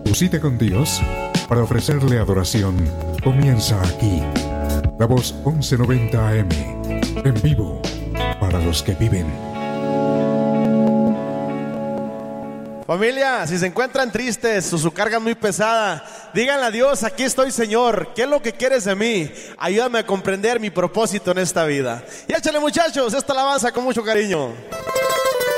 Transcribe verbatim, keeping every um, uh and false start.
Tu cita con Dios para ofrecerle adoración comienza aquí. La Voz once noventa A M, en vivo para los que viven. Familia, si se encuentran tristes o su carga es muy pesada, díganle a Dios: aquí estoy, Señor, ¿qué es lo que quieres de mí? Ayúdame a comprender mi propósito en esta vida. Y échale, muchachos, esta alabanza con mucho cariño.